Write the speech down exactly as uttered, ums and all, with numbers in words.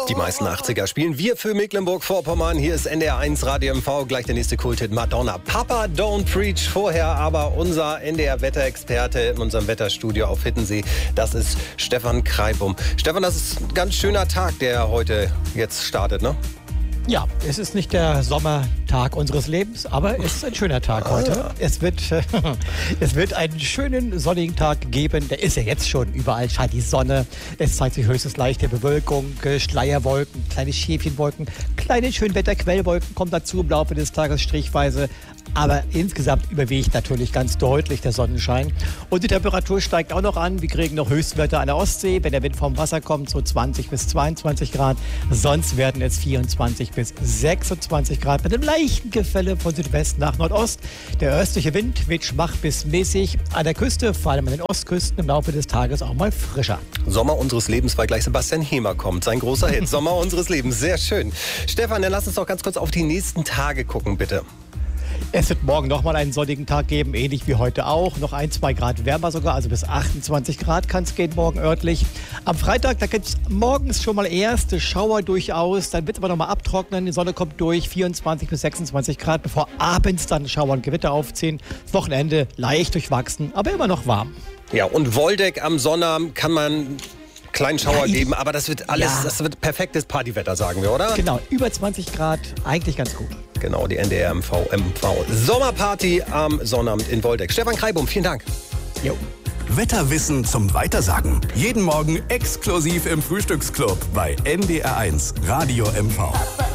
Die meisten achtziger spielen wir für Mecklenburg-Vorpommern. Hier ist N D R eins Radio M V. Gleich der nächste Kulthit Madonna. Papa Don't Preach. Vorher aber unser N D R-Wetterexperte in unserem Wetterstudio auf Hittensee. Das ist Stefan Kreibum. Stefan, das ist ein ganz schöner Tag, der heute jetzt startet, ne? Ja, es ist nicht der Sommertag unseres Lebens, aber es ist ein schöner Tag ah, heute. Ja. Es wird, äh, es wird einen schönen sonnigen Tag geben. Der ist ja jetzt schon. Überall scheint die Sonne. Es zeigt sich höchstens leichte Bewölkung, Schleierwolken, kleine Schäfchenwolken, kleine Schönwetterquellwolken kommen dazu im Laufe des Tages strichweise. Aber insgesamt überwiegt natürlich ganz deutlich der Sonnenschein. Und die Temperatur steigt auch noch an. Wir kriegen noch Höchstwerte an der Ostsee. Wenn der Wind vom Wasser kommt, so zwanzig bis zweiundzwanzig Grad. Sonst werden es vierundzwanzig bis sechsundzwanzig Grad mit einem leichten Gefälle von Südwest nach Nordost. Der östliche Wind weht schwach bis mäßig. An der Küste, vor allem an den Ostküsten, im Laufe des Tages auch mal frischer. Sommer unseres Lebens, weil gleich Sebastian Hemer kommt. Sein großer Hit. Sommer unseres Lebens. Sehr schön. Stefan, dann lass uns doch ganz kurz auf die nächsten Tage gucken, bitte. Es wird morgen nochmal einen sonnigen Tag geben, ähnlich wie heute auch. Noch ein, zwei Grad wärmer sogar, also bis achtundzwanzig Grad kann es gehen morgen örtlich. Am Freitag, da gibt es morgens schon mal erste Schauer durchaus. Dann wird es aber nochmal abtrocknen, die Sonne kommt durch, vierundzwanzig bis sechsundzwanzig Grad, bevor abends dann Schauer und Gewitter aufziehen. Das Wochenende leicht durchwachsen, aber immer noch warm. Ja, und Woldeck am Sonnabend kann man kleinen Schauer ja, geben, aber das wird alles, ja. das wird perfektes Partywetter, sagen wir, oder? Genau, über zwanzig Grad, eigentlich ganz gut. Genau, die N D R M V M V Sommerparty am Sonnabend in Woldeck. Stefan Kreibum, vielen Dank. Jo. Wetterwissen zum Weitersagen. Jeden Morgen exklusiv im Frühstücksclub bei N D R eins Radio M V.